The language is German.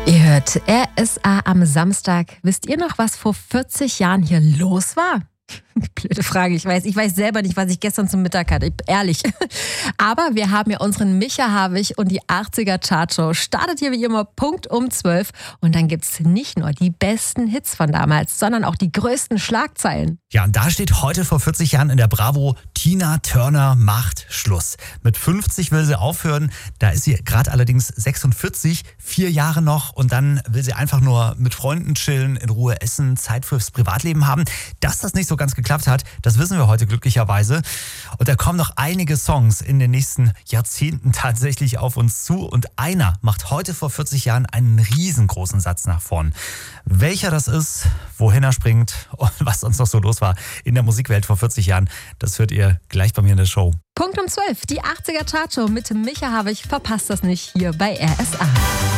Ihr hört RSA am Samstag. Wisst ihr noch, was vor 40 Jahren hier los war? Blöde Frage, ich weiß selber nicht, was ich gestern zum Mittag hatte, ehrlich. Aber wir haben ja unseren Micha Havig und die 80er Chartshow. Startet hier wie immer Punkt um 12. Und dann gibt's nicht nur die besten Hits von damals, sondern auch die größten Schlagzeilen. Ja, und da steht heute vor 40 Jahren in der Bravo: Tina Turner macht Schluss. Mit 50 will sie aufhören, da ist sie gerade allerdings 46, 4 Jahre noch, und dann will sie einfach nur mit Freunden chillen, in Ruhe essen, Zeit fürs Privatleben haben. Dass das nicht so ganz geklappt hat, das wissen wir heute glücklicherweise. Und da kommen noch einige Songs in den nächsten Jahrzehnten tatsächlich auf uns zu, und einer macht heute vor 40 Jahren einen riesengroßen Satz nach vorn. Welcher das ist, wohin er springt und was sonst noch so los war in der Musikwelt vor 40 Jahren, das hört ihr gleich bei mir in der Show. Punkt um 12, die 80er Chartshow mit Micha Havig. Verpasst das nicht hier bei RSA.